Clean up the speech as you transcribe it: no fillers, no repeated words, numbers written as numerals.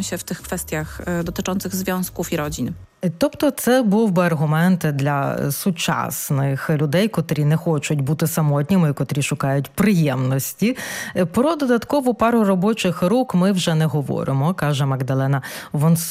znajdują się w tych kwestiach dotyczących związków i rodzin. Тобто це був би аргумент для сучасних людей, котрі не хочуть бути самотніми і котрі шукають приємності. Про додаткову пару робочих рук ми вже не говоримо, каже Магдалена Вонсу.